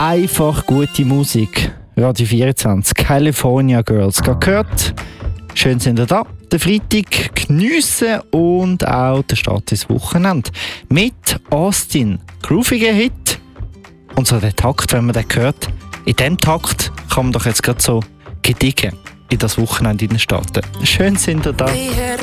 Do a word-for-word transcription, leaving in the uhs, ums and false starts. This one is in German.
Einfach gute Musik. Radio vierundzwanzig, California Girls. Gerade gehört. Schön sind ihr da. Den Freitag geniessen und auch den Start ins Wochenende. Mit Austin. Grooviger Hit. Und so der Takt, wenn man den hört. In diesem Takt kann man doch jetzt gerade so gediegen in das Wochenende starten. Schön sind ihr da. We had